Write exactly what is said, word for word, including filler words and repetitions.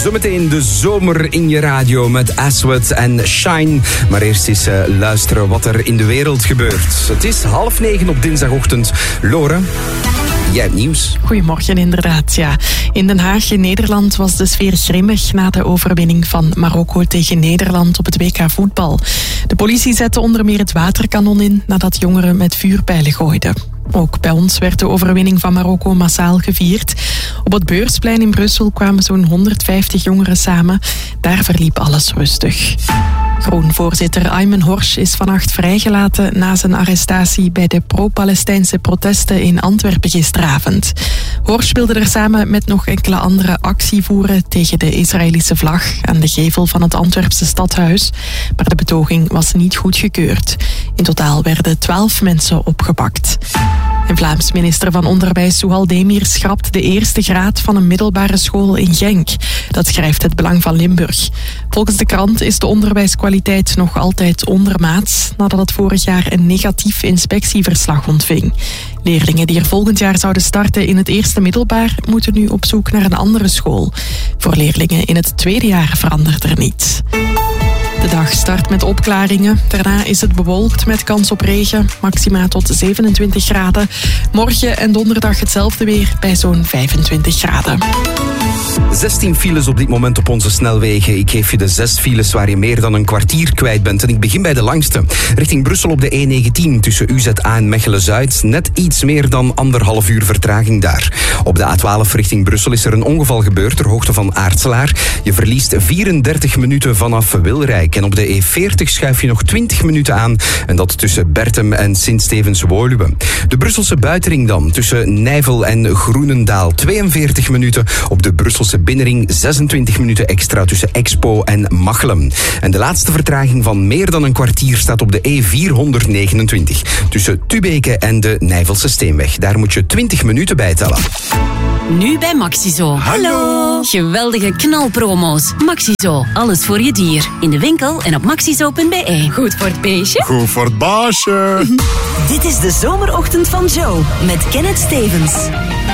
Zometeen de zomer in je radio met Aswad en Shine. Maar eerst eens uh, luisteren wat er in de wereld gebeurt. Het is half negen op dinsdagochtend. Lore, jij hebt nieuws. Goedemorgen, inderdaad. Ja. In Den Haag in Nederland was de sfeer grimmig na de overwinning van Marokko tegen Nederland op het W K voetbal. De politie zette onder meer het waterkanon in nadat jongeren met vuurpijlen gooiden. Ook bij ons werd de overwinning van Marokko massaal gevierd. Op het Beursplein in Brussel kwamen zo'n honderdvijftig jongeren samen. Daar verliep alles rustig. Groen-voorzitter Ayman Horsch is vannacht vrijgelaten na zijn arrestatie bij de pro-Palestijnse protesten in Antwerpen gisteravond. Horsch wilde er samen met nog enkele anderen actie voeren tegen de Israëlische vlag aan de gevel van het Antwerpse stadhuis. Maar de betoging was niet goedgekeurd. In totaal werden twaalf mensen opgepakt. En Vlaams minister van Onderwijs Souhal Demir schrapt de eerste graad van een middelbare school in Genk. Dat schrijft het Belang van Limburg. Volgens de krant is de onderwijskwaliteit nog altijd ondermaats nadat het vorig jaar een negatief inspectieverslag ontving. Leerlingen die er volgend jaar zouden starten in het eerste middelbaar moeten nu op zoek naar een andere school. Voor leerlingen in het tweede jaar verandert er niets. De dag start met opklaringen. Daarna is het bewolkt met kans op regen. Maxima tot zevenentwintig graden. Morgen en donderdag hetzelfde weer bij zo'n vijfentwintig graden. zestien files op dit moment op onze snelwegen. Ik geef je de zes files waar je meer dan een kwartier kwijt bent. En ik begin bij de langste. Richting Brussel op de E negentien tussen U Z A en Mechelen-Zuid. Net iets meer dan anderhalf uur vertraging daar. Op de A twaalf richting Brussel is er een ongeval gebeurd ter hoogte van Aartselaar. Je verliest vierendertig minuten vanaf Wilrijk. En op de E veertig schuif je nog twintig minuten aan. En dat tussen Bertem en Sint-Stevens-Woluwe. De Brusselse buitenring dan. Tussen Nijvel en Groenendaal. tweeënveertig minuten. Op de Brusselse binnenring zesentwintig minuten extra tussen Expo en Machelen. En de laatste vertraging van meer dan een kwartier staat op de E vierhonderdnegenentwintig. Tussen Tubeke en de Nijvelse Steenweg. Daar moet je twintig minuten bij tellen. Nu bij Maxizo. Hallo! Geweldige knalpromo's. Maxizo, alles voor je dier. In de winkel en op maxizo punt b e. Goed voor het beestje. Goed voor het baasje. Dit is de zomerochtend van Joe met Kenneth Stevens.